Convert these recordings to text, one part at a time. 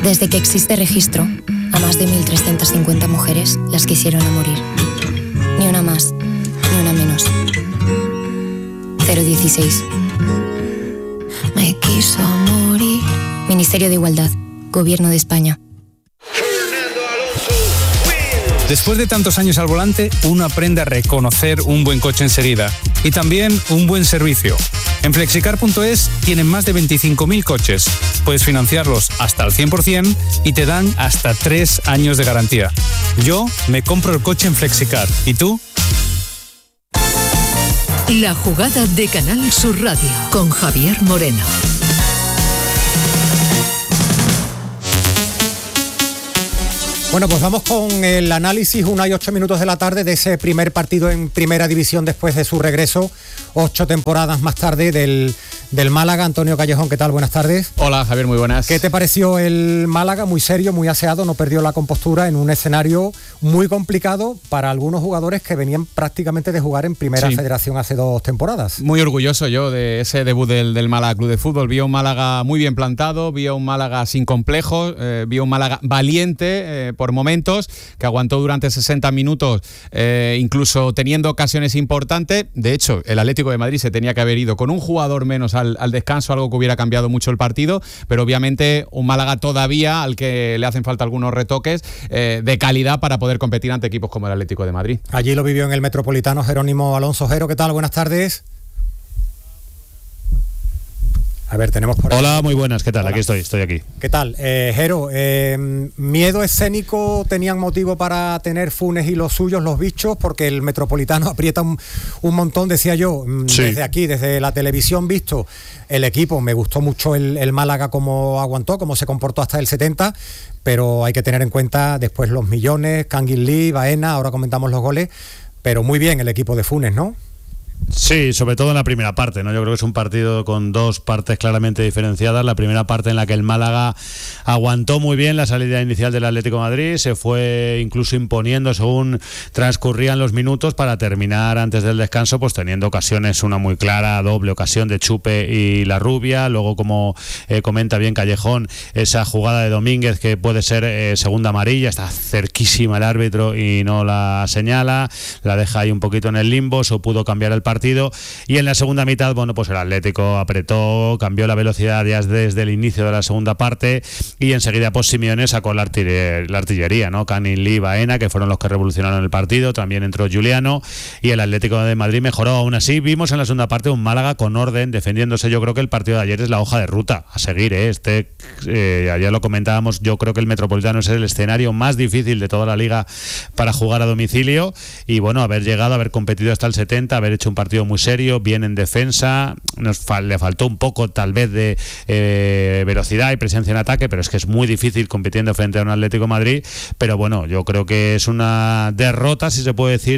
Desde que existe registro, a más de 1.350 mujeres las quisieron a morir. Ni una más, ni una menos. 016. Me quiso morir. Ministerio de Igualdad, Gobierno de España. Después de tantos años al volante, uno aprende a reconocer un buen coche enseguida y también un buen servicio. En Flexicar.es tienen más de 25.000 coches. Puedes financiarlos hasta el 100% y te dan hasta 3 años de garantía. Yo me compro el coche en Flexicar. ¿Y tú? La jugada de Canal Sur Radio con Javier Moreno. Bueno, pues vamos con el análisis, 1:08 de la tarde, de ese primer partido en Primera División después de su regreso, 8 temporadas más tarde, del Málaga. Antonio Callejón, ¿qué tal? Buenas tardes. Hola, Javier, muy buenas. ¿Qué te pareció el Málaga? Muy serio, muy aseado, no perdió la compostura en un escenario muy complicado para algunos jugadores que venían prácticamente de jugar en Primera Federación hace 2 temporadas. Muy orgulloso yo de ese debut del Málaga Club de Fútbol. Vi a un Málaga muy bien plantado, vi a un Málaga sin complejos, vi a un Málaga valiente por momentos, que aguantó durante 60 minutos, incluso teniendo ocasiones importantes. De hecho, el Atlético de Madrid se tenía que haber ido con un jugador menos al descanso, algo que hubiera cambiado mucho el partido, pero obviamente un Málaga todavía al que le hacen falta algunos retoques de calidad para poder competir ante equipos como el Atlético de Madrid. Allí lo vivió en el Metropolitano Jerónimo Alonso. Jero, ¿qué tal? Buenas tardes. A ver, tenemos por ahí. Hola, muy buenas, ¿qué tal? Hola. Aquí estoy aquí. ¿Qué tal? Jero, ¿miedo escénico tenían motivo para tener Funes y los suyos, los bichos? Porque el Metropolitano aprieta un montón, decía yo, sí. Desde aquí, desde la televisión visto, el equipo, me gustó mucho el Málaga cómo aguantó, cómo se comportó hasta el 70, pero hay que tener en cuenta después los millones, Kangin Lee, Baena, ahora comentamos los goles, pero muy bien el equipo de Funes, ¿no? Sí, sobre todo en la primera parte, ¿no? Yo creo que es un partido con 2 partes claramente diferenciadas. La primera parte en la que el Málaga aguantó muy bien la salida inicial del Atlético de Madrid, se fue incluso imponiendo según transcurrían los minutos, para terminar antes del descanso pues teniendo ocasiones, una muy clara, doble ocasión de Chupe y La Rubia. Luego, como comenta bien Callejón, esa jugada de Domínguez que puede ser segunda amarilla, está cerquísima el árbitro y no la señala, la deja ahí un poquito en el limbo, eso pudo cambiar el partido. Y en la segunda mitad, bueno, pues el Atlético apretó, cambió la velocidad ya desde el inicio de la segunda parte, y enseguida pues Simeone sacó la artillería, ¿no? Kangin Lee, Baena, que fueron los que revolucionaron el partido, también entró Juliano, y el Atlético de Madrid mejoró. Aún así, vimos en la segunda parte un Málaga con orden, defendiéndose. Yo creo que el partido de ayer es la hoja de ruta a seguir, ayer lo comentábamos, yo creo que el Metropolitano es el escenario más difícil de toda la liga para jugar a domicilio, y bueno, haber llegado, haber competido hasta el 70, haber hecho un partido muy serio, bien en defensa, le faltó un poco tal vez de velocidad y presencia en ataque, pero es que es muy difícil compitiendo frente a un Atlético de Madrid. Pero bueno, yo creo que es una derrota, si se puede decir,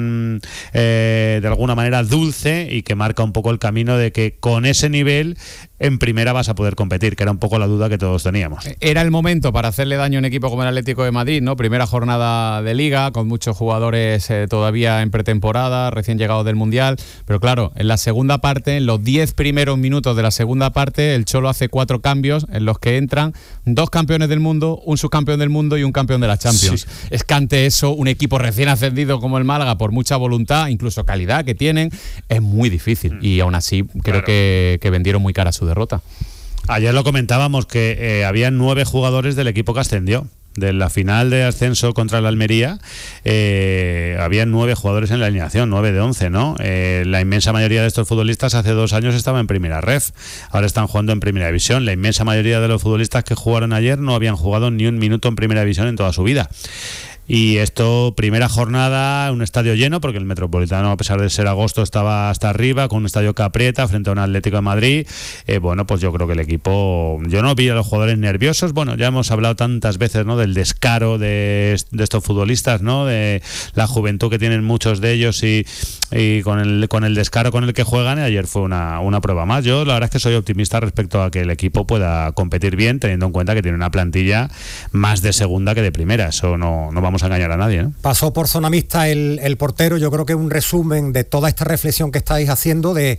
de alguna manera dulce, y que marca un poco el camino de que con ese nivel en primera vas a poder competir, que era un poco la duda que todos teníamos. Era el momento para hacerle daño a un equipo como el Atlético de Madrid, ¿no? Primera jornada de Liga, con muchos jugadores todavía en pretemporada, recién llegados del Mundial, pero claro, en la segunda parte, en los 10 primeros minutos de la segunda parte, el Cholo hace 4 cambios en los que entran 2 campeones del mundo, un subcampeón del mundo y un campeón de la Champions. Sí. Es que ante eso, un equipo recién ascendido como el Málaga, por mucha voluntad, incluso calidad que tienen, es muy difícil, y aún así creo que vendieron muy cara su derrota. Ayer lo comentábamos que había 9 jugadores del equipo que ascendió. De la final de ascenso contra la Almería, había 9 jugadores en la alineación, 9 de 11, ¿no? La inmensa mayoría de estos futbolistas hace 2 años estaban en primera ref, ahora están jugando en primera división. La inmensa mayoría de los futbolistas que jugaron ayer no habían jugado ni un minuto en primera división en toda su vida. Y esto, primera jornada, un estadio lleno, porque el Metropolitano, a pesar de ser agosto, estaba hasta arriba, con un estadio que aprieta frente a un Atlético de Madrid. Bueno, pues yo creo que el equipo, yo no vi a los jugadores nerviosos. Bueno, ya hemos hablado tantas veces, ¿no?, del descaro de estos futbolistas, ¿no?, de la juventud que tienen muchos de ellos, y con el descaro con el que juegan. Y ayer fue una prueba más. Yo la verdad es que soy optimista respecto a que el equipo pueda competir bien, teniendo en cuenta que tiene una plantilla más de segunda que de primera. Eso no vamos a engañar a nadie, ¿no? Pasó por zona mixta el portero. Yo creo que un resumen de toda esta reflexión que estáis haciendo de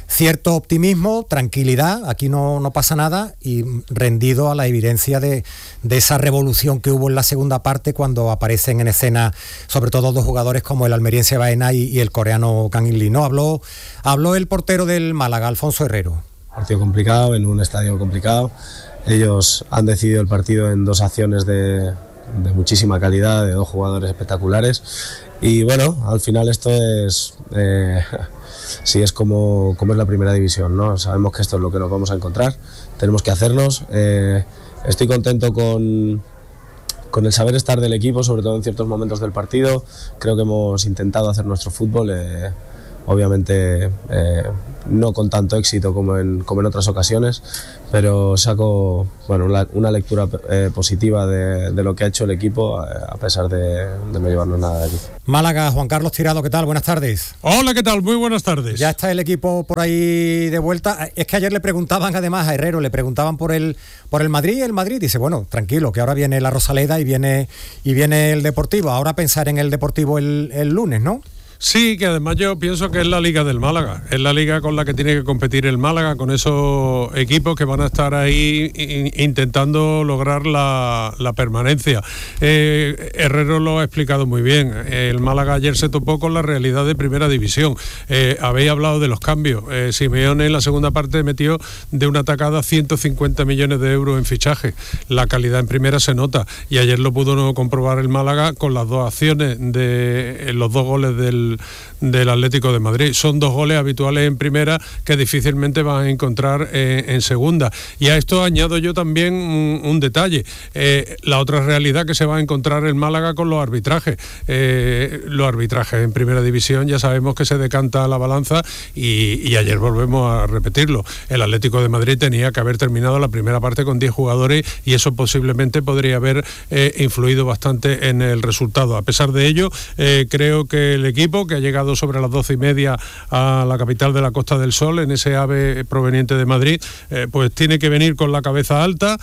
cierto optimismo, tranquilidad, aquí no pasa nada, y rendido a la evidencia de esa revolución que hubo en la segunda parte cuando aparecen en escena sobre todo dos jugadores como el almeriense Baena y el coreano Kang In Lee, ¿no? Habló el portero del Málaga, Alfonso Herrero. Partido complicado, en un estadio complicado. Ellos han decidido el partido en dos acciones de muchísima calidad, de dos jugadores espectaculares. Y bueno, al final esto es... sí, es como es la primera división, ¿no? Sabemos que esto es lo que nos vamos a encontrar, tenemos que hacernos. Estoy contento con el saber estar del equipo, sobre todo en ciertos momentos del partido. Creo que hemos intentado hacer nuestro fútbol, obviamente no con tanto éxito como en otras ocasiones, pero saco una lectura positiva de lo que ha hecho el equipo, a pesar de no llevarnos nada de aquí. Málaga, Juan Carlos Tirado, ¿qué tal? Buenas tardes. Hola, ¿qué tal? Muy buenas tardes. Ya está el equipo por ahí de vuelta. Es que ayer le preguntaban además a Herrero, le preguntaban por el Madrid, y el Madrid dice, bueno, tranquilo, que ahora viene la Rosaleda y viene el Deportivo. Ahora pensar en el Deportivo el lunes, ¿no? Sí, que además yo pienso que es la Liga del Málaga, es la liga con la que tiene que competir el Málaga, con esos equipos que van a estar ahí intentando lograr la permanencia. Herrero lo ha explicado muy bien, el Málaga ayer se topó con la realidad de Primera División. Habéis hablado de los cambios, Simeone en la segunda parte metió de una tacada 150 millones de euros en fichaje, la calidad en primera se nota, y ayer lo pudo comprobar el Málaga con las dos acciones de los dos goles del Atlético de Madrid. Son dos goles habituales en primera que difícilmente van a encontrar en segunda. Y a esto añado yo también un detalle, la otra realidad que se va a encontrar el Málaga con los arbitrajes. Los arbitrajes en Primera División ya sabemos que se decanta la balanza, y ayer volvemos a repetirlo. El Atlético de Madrid tenía que haber terminado la primera parte con 10 jugadores, y eso posiblemente podría haber influido bastante en el resultado. A pesar de ello, creo que el equipo, que ha llegado sobre las 12:30 a la capital de la Costa del Sol en ese AVE proveniente de Madrid, pues tiene que venir con la cabeza alta,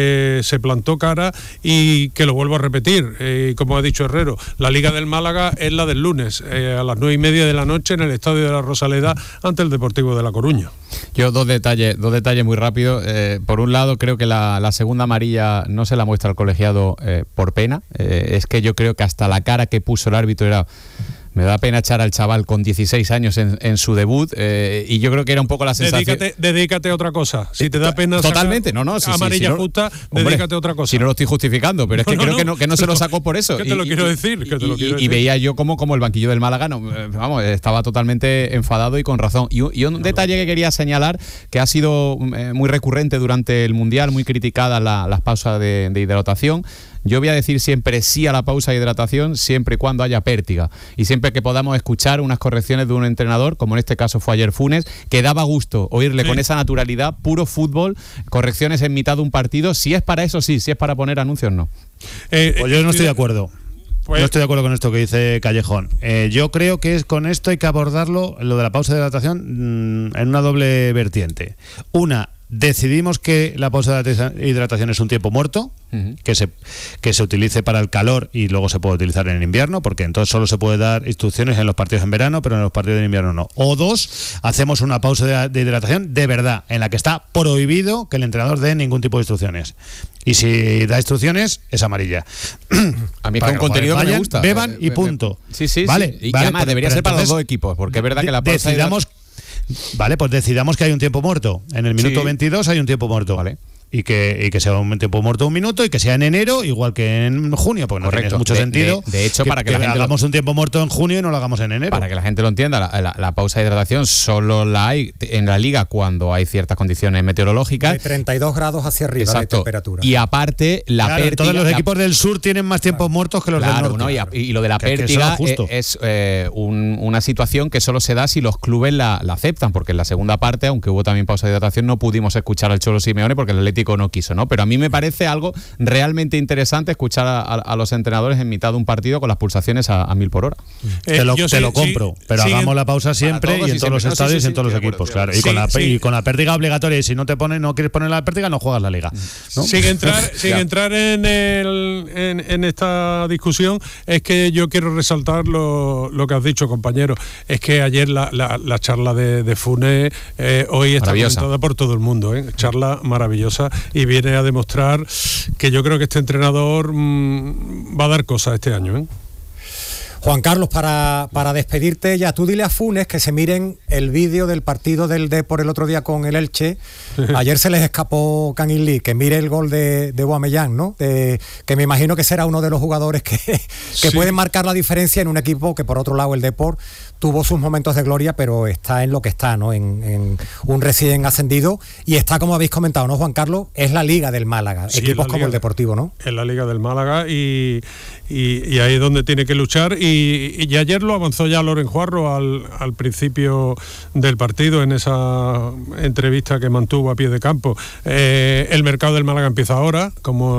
se plantó cara, y que lo vuelvo a repetir, como ha dicho Herrero, la Liga del Málaga es la del lunes, a las 9:30 de la noche en el Estadio de la Rosaleda ante el Deportivo de La Coruña. Yo dos detalles muy rápidos. Por un lado, creo que la segunda amarilla no se la muestra al colegiado por pena. Es que yo creo que hasta la cara que puso el árbitro era... Me da pena echar al chaval con 16 años en su debut, y yo creo que era un poco la sensación... Dedícate a otra cosa. Si te da pena... Totalmente, amarilla justa, dedícate a otra cosa. Si no lo estoy justificando, pero es que creo que no se lo sacó por eso. Que te lo quiero decir. Y veía yo como el banquillo del Málaga, estaba totalmente enfadado y con razón. Y un detalle que quería señalar, que ha sido muy recurrente durante el Mundial, muy criticada las pausas de hidratación. Yo voy a decir siempre sí a la pausa de hidratación, siempre y cuando haya pértiga, y siempre que podamos escuchar unas correcciones de un entrenador, como en este caso fue ayer Funes, que daba gusto oírle con esa naturalidad, puro fútbol, correcciones en mitad de un partido. Si es para eso, sí, si es para poner anuncios, no. Pues yo no estoy de acuerdo. No estoy de acuerdo con esto que dice Callejón. Yo creo que con esto hay que abordarlo, lo de la pausa de hidratación, en una doble vertiente. Una, decidimos que la pausa de hidratación es un tiempo muerto, que se utilice para el calor y luego se puede utilizar en invierno, porque entonces solo se puede dar instrucciones en los partidos en verano, pero en los partidos de invierno no. O dos, hacemos una pausa de hidratación de verdad, en la que está prohibido que el entrenador dé ningún tipo de instrucciones. Y si da instrucciones, es amarilla. A mí con contenido que me gusta. Beban y punto. Sí. Vale, y además debería ser para los dos equipos, porque es verdad que la pausa Vale, pues decidamos que hay un tiempo muerto. En el minuto 22 hay un tiempo muerto. Vale. Y que sea un tiempo muerto un minuto, y que sea en enero igual que en junio, porque no tiene mucho sentido. De hecho, para que la gente hagamos un tiempo muerto en junio y no lo hagamos en enero. Para que la gente lo entienda, la pausa de hidratación solo la hay en la liga cuando hay ciertas condiciones meteorológicas. De 32 grados hacia arriba. Exacto. De temperatura. Y aparte, la pértiga... Todos los equipos del sur tienen más tiempos muertos que los del norte. ¿no? Y lo de la pértiga es una situación que solo se da si los clubes la aceptan, porque en la segunda parte, aunque hubo también pausa de hidratación, no pudimos escuchar al Cholo Simeone porque el Atlético Atlético no quiso, ¿no? Pero a mí me parece algo realmente interesante escuchar a los entrenadores en mitad de un partido con las pulsaciones a 1000 por hora. Te lo compro, pero hagamos la pausa siempre y en todos los estadios y en todos los equipos, claro. Y con la pérdida obligatoria, y si no quieres poner la pérdida, no juegas la liga, ¿no? Sin entrar en esta discusión, es que yo quiero resaltar lo que has dicho, compañero. Es que ayer la charla de Funes hoy está comentada por todo el mundo, ¿eh? Charla maravillosa, y viene a demostrar que yo creo que este entrenador va a dar cosas este año, ¿eh? Juan Carlos, para despedirte ya, tú dile a Funes que se miren el vídeo del partido del Depor el otro día con el Elche. Ayer se les escapó Kangin Lee, que mire el gol de Aubameyang, ¿no? Que me imagino que será uno de los jugadores que pueden marcar la diferencia en un equipo que, por otro lado, el Depor tuvo sus momentos de gloria, pero está en lo que está, ¿no? En un recién ascendido, y está, como habéis comentado, ¿no, Juan Carlos? Es la Liga del Málaga, sí, equipos como el Deportivo, ¿no? Es la Liga del Málaga y ahí es donde tiene que luchar, y ayer lo avanzó ya Loren Juarro al principio del partido, en esa entrevista que mantuvo a pie de campo. El mercado del Málaga empieza ahora,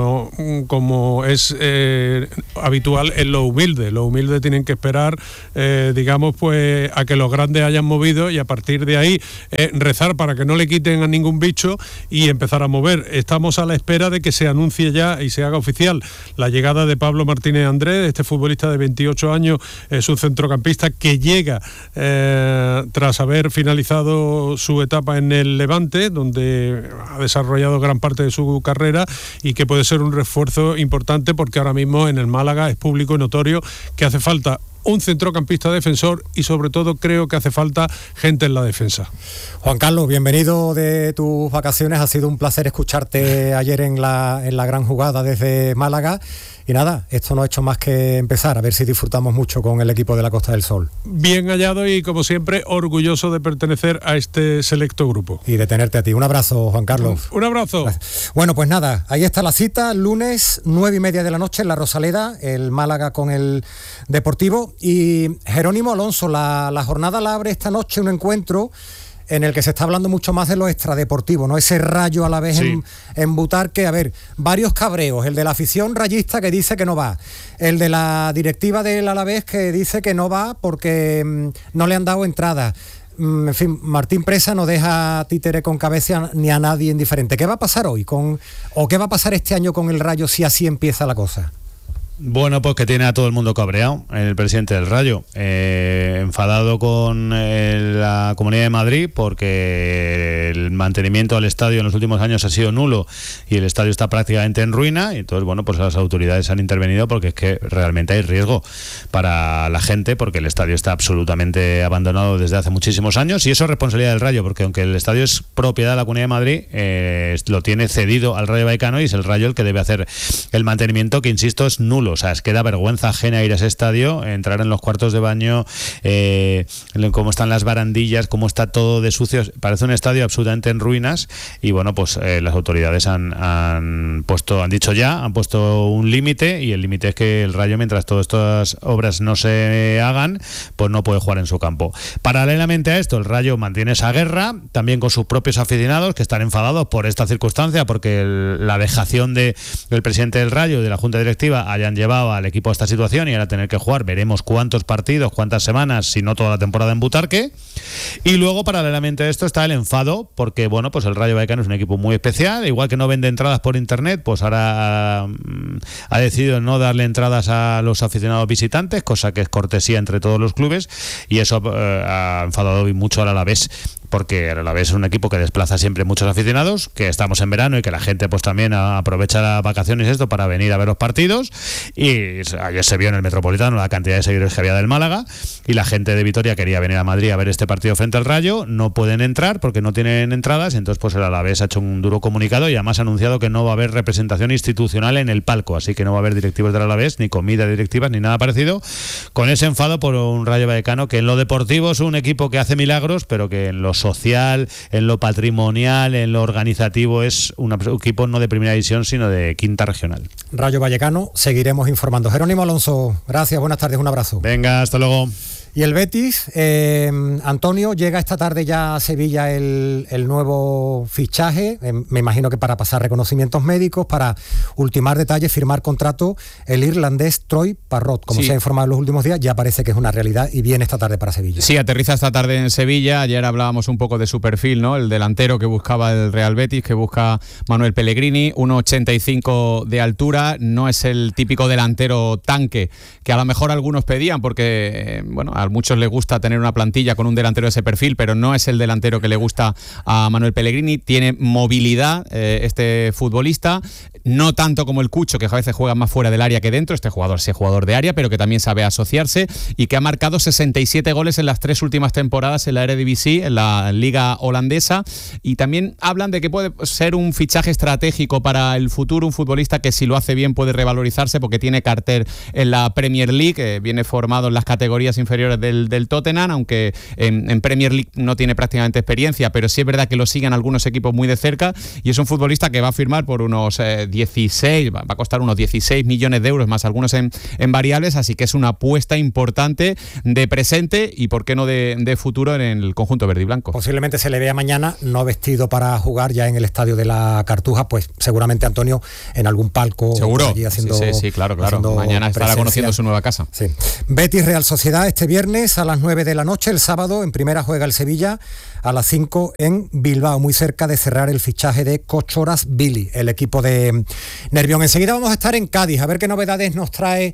como es habitual en lo humilde. Los humildes tienen que esperar, digamos, pues a que los grandes hayan movido, y a partir de ahí rezar para que no le quiten a ningún bicho y empezar a mover. Estamos a la espera de que se anuncie ya y se haga oficial la llegada de Pablo Martínez Andrés, este futbolista de 28 años, su centrocampista, que llega tras haber finalizado su etapa en el Levante, donde ha desarrollado gran parte de su carrera, y que puede ser un refuerzo importante, porque ahora mismo en el Málaga es público y notorio que hace falta un centrocampista defensor, y sobre todo creo que hace falta gente en la defensa. Juan Carlos, bienvenido de tus vacaciones, ha sido un placer escucharte ayer en la gran jugada desde Málaga, y nada, esto no ha hecho más que empezar, a ver si disfrutamos mucho con el equipo de la Costa del Sol. Bien hallado, y como siempre orgulloso de pertenecer a este selecto grupo. Y de tenerte a ti. Un abrazo, Juan Carlos. Un abrazo. Bueno, pues nada, ahí está la cita, lunes 9:30 de la noche en la Rosaleda, el Málaga con el Deportivo. Y Jerónimo Alonso, la jornada la abre esta noche un encuentro en el que se está hablando mucho más de lo extradeportivo, ¿no? Ese Rayo a la vez sí. en Butarque, a ver, varios cabreos, el de la afición rayista que dice que no va, el de la directiva del Alavés que dice que no va porque no le han dado entrada. En fin, Martín Presa no deja títere con cabeza ni a nadie indiferente. ¿Qué va a pasar hoy o qué va a pasar este año con el Rayo si así empieza la cosa? Bueno, pues que tiene a todo el mundo cabreado, el presidente del Rayo, enfadado con la Comunidad de Madrid porque el mantenimiento del estadio en los últimos años ha sido nulo y el estadio está prácticamente en ruina, y entonces, bueno, pues las autoridades han intervenido porque es que realmente hay riesgo para la gente, porque el estadio está absolutamente abandonado desde hace muchísimos años, y eso es responsabilidad del Rayo, porque aunque el estadio es propiedad de la Comunidad de Madrid, lo tiene cedido al Rayo Vallecano, y es el Rayo el que debe hacer el mantenimiento, que, insisto, es nulo. O sea, es que da vergüenza ajena ir a ese estadio, entrar en los cuartos de baño, cómo están las barandillas, cómo está todo de sucio. Parece un estadio absolutamente en ruinas, y bueno, pues las autoridades han puesto un límite, y el límite es que el Rayo, mientras todas estas obras no se hagan, pues no puede jugar en su campo. Paralelamente a esto, el Rayo mantiene esa guerra, también con sus propios aficionados, que están enfadados por esta circunstancia, porque la dejación del presidente del Rayo y de la Junta Directiva hayan llevado al equipo a esta situación, y ahora tener que jugar veremos cuántos partidos, cuántas semanas, si no toda la temporada en Butarque. Y luego, paralelamente a esto, está el enfado, porque bueno, pues el Rayo Vallecano es un equipo muy especial, igual que no vende entradas por internet, pues ahora ha decidido no darle entradas a los aficionados visitantes, cosa que es cortesía entre todos los clubes, y eso ha enfadado mucho al Alavés, porque el Alavés es un equipo que desplaza siempre muchos aficionados, que estamos en verano y que la gente pues también aprovecha las vacaciones esto para venir a ver los partidos, y ayer se vio en el Metropolitano la cantidad de seguidores que había del Málaga, y la gente de Vitoria quería venir a Madrid a ver este partido frente al Rayo, no pueden entrar porque no tienen entradas, entonces pues el Alavés ha hecho un duro comunicado, y además ha anunciado que no va a haber representación institucional en el palco, así que no va a haber directivos del Alavés, ni comida de directivas, ni nada parecido, con ese enfado por un Rayo Vallecano que en lo deportivo es un equipo que hace milagros, pero que en lo social, en lo patrimonial, en lo organizativo, es un equipo no de primera división, sino de quinta regional. Rayo Vallecano, seguiremos informando. Jerónimo Alonso, gracias, buenas tardes, un abrazo. Venga, hasta luego. Y el Betis, Antonio, llega esta tarde ya a Sevilla el nuevo fichaje, me imagino que para pasar reconocimientos médicos, para ultimar detalles, firmar contrato, el irlandés Troy Parrott, como se ha informado en los últimos días, ya parece que es una realidad y viene esta tarde para Sevilla. Sí, aterriza esta tarde en Sevilla. Ayer hablábamos un poco de su perfil, ¿no? El delantero que buscaba el Real Betis, que busca Manuel Pellegrini, 1,85 de altura, no es el típico delantero tanque que a lo mejor algunos pedían, porque, bueno, a muchos les gusta tener una plantilla con un delantero de ese perfil, pero no es el delantero que le gusta a Manuel Pellegrini. Tiene movilidad este futbolista, no tanto como el Cucho, que a veces juega más fuera del área que dentro. Este jugador sí es jugador de área, pero que también sabe asociarse y que ha marcado 67 goles en las 3 últimas temporadas en la Eredivisie, en la liga holandesa. Y también hablan de que puede ser un fichaje estratégico para el futuro, un futbolista que si lo hace bien puede revalorizarse porque tiene cartel en la Premier League, viene formado en las categorías inferiores del Tottenham, aunque en Premier League no tiene prácticamente experiencia, pero sí es verdad que lo siguen algunos equipos muy de cerca, y es un futbolista que va a firmar por unos 16, va a costar unos 16 millones de euros, más algunos en variables, así que es una apuesta importante de presente y por qué no de futuro en el conjunto verde y blanco. Posiblemente se le vea mañana no vestido para jugar ya en el estadio de la Cartuja, pues seguramente Antonio en algún palco. Seguro, allí haciendo, sí, claro. Mañana estará conociendo su nueva casa. Sí. Betis Real Sociedad este viernes a las 9 de la noche, el sábado en primera juega el Sevilla a las 5 en Bilbao, muy cerca de cerrar el fichaje de Kochoras Billy, el equipo de Nervión. Enseguida vamos a estar en Cádiz, a ver qué novedades nos trae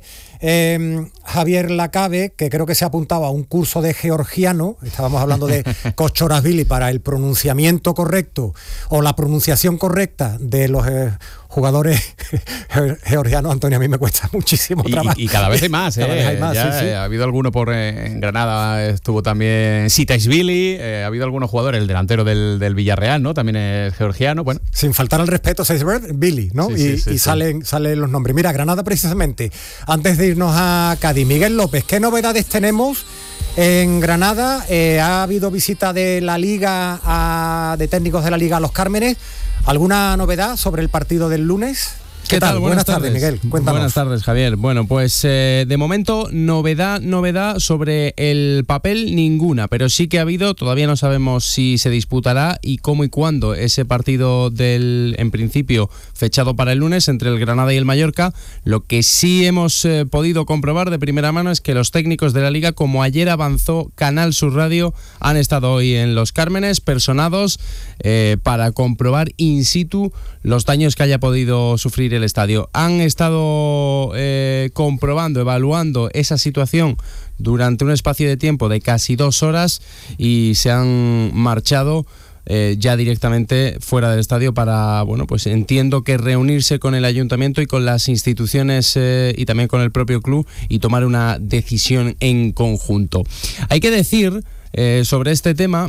Javier Lacabe, que creo que se ha apuntado a un curso de georgiano. Estábamos hablando de Kochoras Billy para el pronunciamiento correcto o la pronunciación correcta de los jugadores georgianos. Antonio, a mí me cuesta muchísimo trabajo. Y cada vez hay más, Cada vez hay más, sí. Ha habido alguno en Granada, estuvo también Sitaishvili, ha habido algunos jugadores, el delantero del Villarreal, ¿no? También es georgiano, bueno. Sin faltar al respeto, Billy, ¿no? Sí, salen los nombres. Mira, Granada precisamente, antes de irnos a Cádiz, Miguel López, ¿qué novedades tenemos en Granada? Ha habido visita de la Liga, de técnicos de la Liga a Los Cármenes. ¿Alguna novedad sobre el partido del lunes? ¿Qué tal? Buenas tardes, Miguel. Cuéntanos. Buenas tardes, Javier. Bueno, pues de momento novedad sobre el papel ninguna, pero sí que ha habido, todavía no sabemos si se disputará y cómo y cuándo ese partido en principio fechado para el lunes entre el Granada y el Mallorca. Lo que sí hemos podido comprobar de primera mano es que los técnicos de la Liga, como ayer avanzó Canal Sur Radio, han estado hoy en Los Cármenes, personados para comprobar in situ los daños que haya podido sufrir el estadio. Han estado comprobando, evaluando esa situación durante un espacio de tiempo de casi 2 horas y se han marchado ya directamente fuera del estadio para, bueno, pues entiendo que reunirse con el ayuntamiento y con las instituciones y también con el propio club y tomar una decisión en conjunto. Hay que decir sobre este tema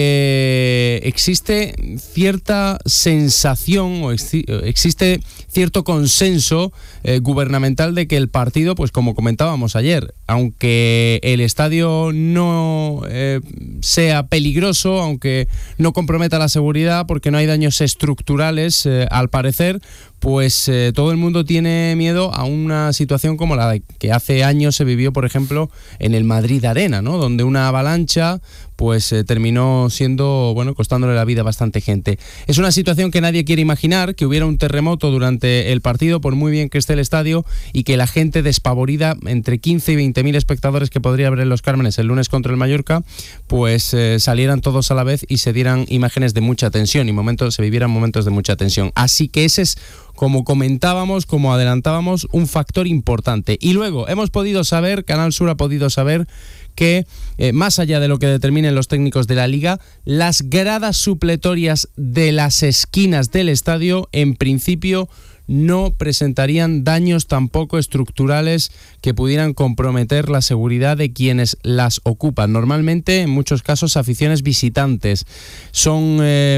que existe cierta sensación o existe cierto consenso gubernamental de que el partido, pues como comentábamos ayer, aunque el estadio no sea peligroso, aunque no comprometa la seguridad porque no hay daños estructurales al parecer, pues todo el mundo tiene miedo a una situación como la que hace años se vivió, por ejemplo, en el Madrid Arena, ¿no? Donde una avalancha pues terminó siendo, bueno, costándole la vida a bastante gente. Es una situación que nadie quiere imaginar, que hubiera un terremoto durante el partido, por muy bien que esté el estadio, y que la gente despavorida, entre 15 y 20.000 espectadores que podría haber en Los Cármenes el lunes contra el Mallorca, pues salieran todos a la vez y se dieran imágenes de mucha tensión y se vivieran momentos de mucha tensión. Así que ese es, como comentábamos, como adelantábamos, un factor importante. Y luego hemos podido saber, Canal Sur ha podido saber que, más allá de lo que determinen los técnicos de la Liga, las gradas supletorias de las esquinas del estadio, en principio, no presentarían daños tampoco estructurales que pudieran comprometer la seguridad de quienes las ocupan. Normalmente, en muchos casos, aficiones visitantes. Son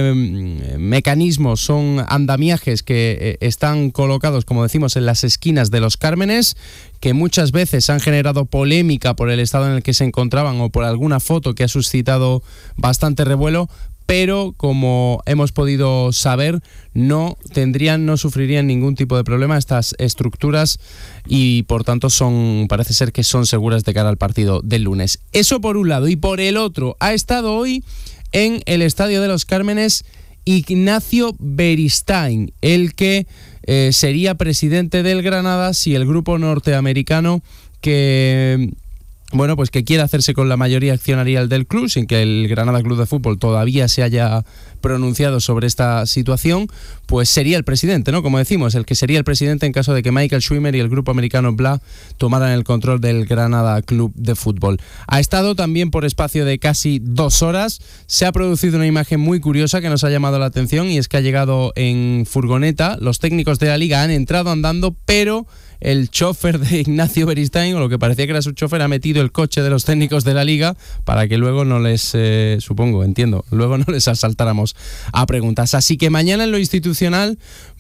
mecanismos, son andamiajes que están colocados, como decimos, en las esquinas de los Cármenes, que muchas veces han generado polémica por el estado en el que se encontraban o por alguna foto que ha suscitado bastante revuelo, pero como hemos podido saber, no sufrirían ningún tipo de problema estas estructuras y por tanto parece ser que son seguras de cara al partido del lunes. Eso por un lado. Y por el otro, ha estado hoy en el Estadio de los Cármenes Ignacio Beristain, el que sería presidente del Granada si el grupo norteamericano que quiere hacerse con la mayoría accionarial del club, sin que el Granada Club de Fútbol todavía se haya pronunciado sobre esta situación, pues sería el presidente, ¿no? Como decimos, el que sería el presidente en caso de que Michael Schwimmer y el grupo americano BLA tomaran el control del Granada Club de Fútbol. Ha estado también por espacio de casi 2 horas. Se ha producido una imagen muy curiosa que nos ha llamado la atención, y es que ha llegado en furgoneta. Los técnicos de la Liga han entrado andando, pero el chofer de Ignacio Beristain, o lo que parecía que era su chofer, ha metido el coche de los técnicos de la Liga para que luego no les, luego no les asaltáramos a preguntas. Así que mañana en lo institucional,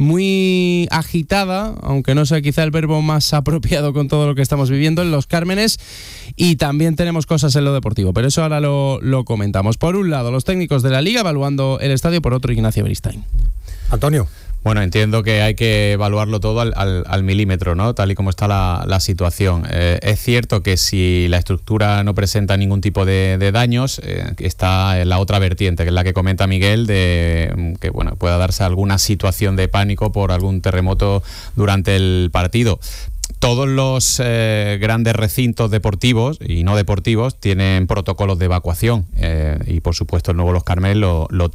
muy agitada, aunque no sea quizá el verbo más apropiado con todo lo que estamos viviendo en los Cármenes, y también tenemos cosas en lo deportivo, pero eso ahora lo comentamos. Por un lado, los técnicos de la Liga evaluando el estadio, por otro, Ignacio Beristain. Antonio. Bueno, entiendo que hay que evaluarlo todo al milímetro, ¿no? Tal y como está la situación. Es cierto que si la estructura no presenta ningún tipo de daños, está en la otra vertiente, que es la que comenta Miguel, de que pueda darse alguna situación de pánico por algún terremoto durante el partido. Todos los grandes recintos deportivos y no deportivos tienen protocolos de evacuación y por supuesto el nuevo Los Cármenes lo tiene.